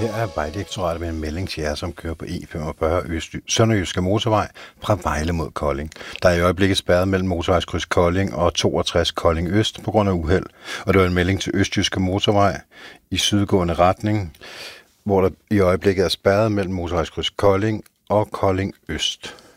Her er Vejdirektoratet med en melding til jer, som kører på E45 Sønderjyske Motorvej fra Vejle mod Kolding. Der er i øjeblikket spærret mellem motorvejskryds Kolding og 62 Kolding Øst på grund af uheld. Og det var en melding til Østjyske Motorvej i sydgående retning, hvor der i øjeblikket er spærret mellem motorvejskryds Kolding og Kolding Øst.